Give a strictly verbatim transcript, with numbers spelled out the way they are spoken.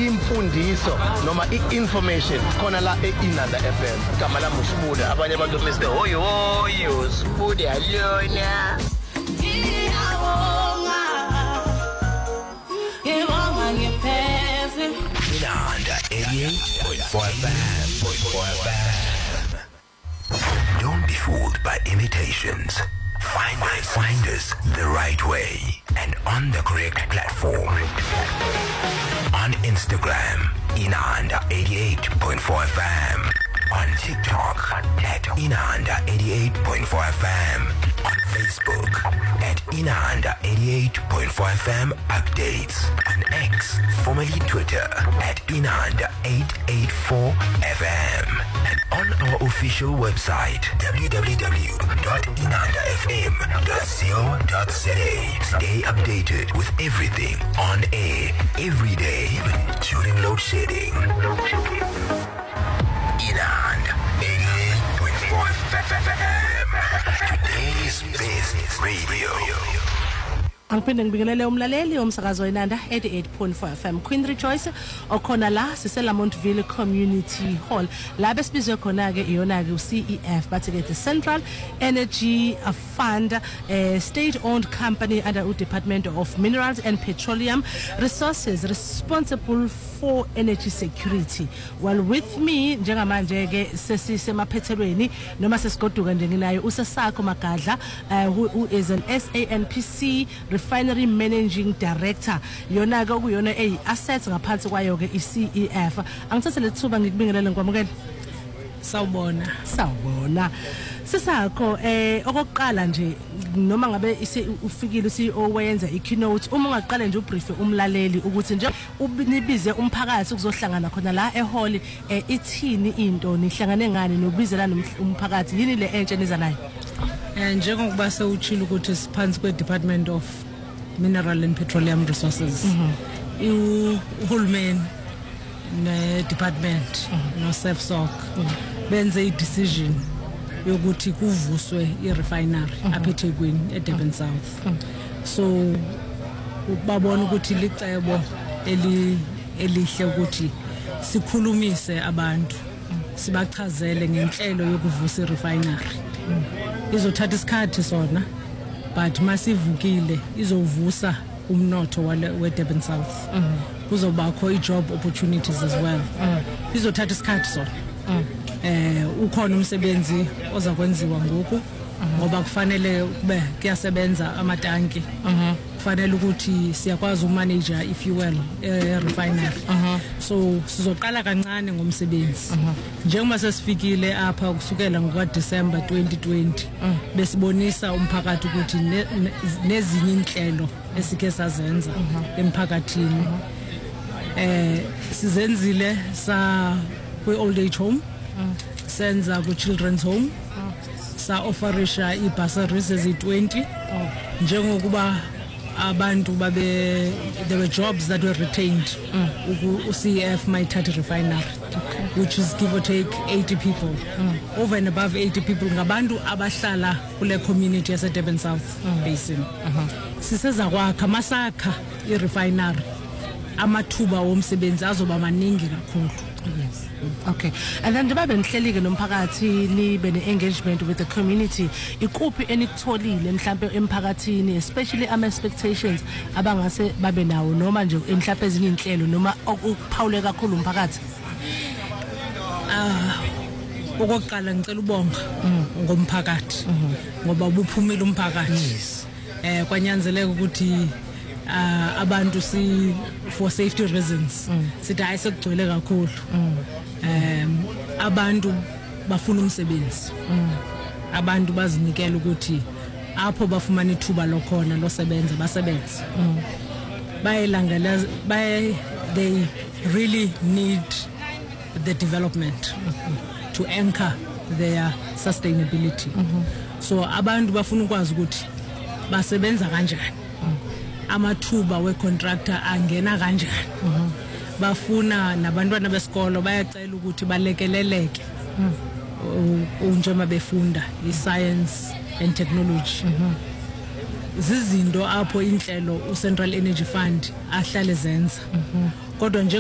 imfundiso noma i-information khona la e-Inanda F M. Gama lami uSibuda, abanye abantu bese hoyo hoyo Sibuda alona. Inanda eighty-eight point four F M. Don't be fooled by imitations. Find us, find us the right way and on the correct platform. On Instagram, Inanda eighty-eight point four F M. On TikTok, at Inanda eighty-eight point four F M. On Facebook, at Inanda eighty-eight point four F M Updates. On X, formerly Twitter, at Inanda eight eight four F M. And on our official website, w w w dot inanda f m dot co dot z a. Stay updated with everything on air, every day, even during load shedding. Inanda eighty-eight point four F M. Today's Business Radio. Angiphinde ngibingelele umlaleli omsakazo weNanda eighty-eight point four F M Queen Rejoice okhona la siselamontville Community Hall la besibizwe khona ke iyona ke u-C E F bathi ke the Central Energy Fund, a state-owned company under the Department of Minerals and Petroleum Resources responsible for energy security. Well, with me njengamanje ke sesisemaphethelweni noma sesigoduka nje nginayo uSasakho Magadla, uh, who, who is an S A N P C Refinery Managing Director. Yona ke kuyona ey assets ngaphansi kwayo ke i-C E F. Angithathe lethuba ngikubingelele ngokwamukela. Sawubona. Sawubona. Sisakho eh okokuqala nje noma ngabe ufikile u-C E O wenza i-keynote, uma ungaqala nje ubrief umlaleli ukuthi nje ubinibize umphakathi ukuzohlangana khona la ehall, eh ithini into nihlangane ngani nokubizelana umphakathi, yini le entshe niza nayo? Eh njengokuba sewuchila ukuthi siphansi kwe Department of Mineral and Petroleum Resources. Mhm. Uhulumeni ne department no SEFSOC benze i decision yokuthi kuvuswe i refinery apha eThekwini eDurban South. So babona ukuthi licebo eli elihle ukuthi sikhulumise abantu sibachazele ngenhlelo yokuvusa i refinery. Izothatha isikhathi sona but masivukile izovusa umnotho we Durban South. Kuzobakho i-job opportunities as well. Izothatha isikhathi sona. Eh ukhona umsebenzi oza kwenziwa ngoku ngoba kufanele kube kuyasebenza amatanki. Kufanele ukuthi siyakwazi umanage i-fuel e-refinery. So sizoqala kancane ngomsebenzi. Njengoba sesifikile apha kusukela ngoka December twenty twenty besibonisa umphakathi ukuthi nezinye inhlelo esike sazenza emphakathini. Eh sizenzile sa kwi old age home, senza ku children's home, sa offerisha i bursaries ezi twenty njengokuba abantu babe there were jobs that were retained u C E F mayithatha refinery, which is give or take eighty people. Over and above eighty people ngabantu abahlala kule community yase Durban South Basin. Siseza kwakha masakha i refinery amathuba womsebenzi azoba maningi kakhulu. Yes. Okay. And then njengoba benihlelike nomphakathi nibe ne-engagement with the community, ikuphi enikutholile mhlambe emphakathini, especially ama expectations abangase babe nawo noma nje mhlambe ezinye inhlelo noma okuphawule kakhulu umphakathi? Ah okokuqala ngicela ubonga ngomphakathi ngoba ubuphumile umphakathi. Eh kwanyanzeleka ukuthi Uh, abantu si for safety reasons sithi hayi sekugcwele kakhulu. Um abantu bafuna umsebenzi, abantu bazinikela ukuthi apho bafumana ithuba lokhona losebenza basebenze. Bayelangala bay they really need the development to anchor their sustainability. So abantu bafuna ukwazi ukuthi basebenza kanjani, amathuba we contractor angena kanjani. Bafuna nabantwana besikolo bayacela ukuthi balekeleleke unjema befunda i science and technology. Zizinto apho inhlelo u Central Energy Fund ahlale zenza. Kodwa nje